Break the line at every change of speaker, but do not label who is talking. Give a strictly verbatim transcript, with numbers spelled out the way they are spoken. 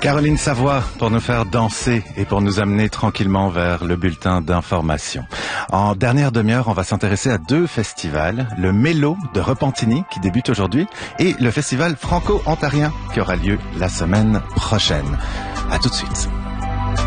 Caroline Savoie pour nous faire danser et pour nous amener tranquillement vers le bulletin d'information. En dernière demi-heure, on va s'intéresser à deux festivals, le Mélo de Repentigny qui débute aujourd'hui et le festival franco-ontarien qui aura lieu la semaine prochaine. À tout de suite.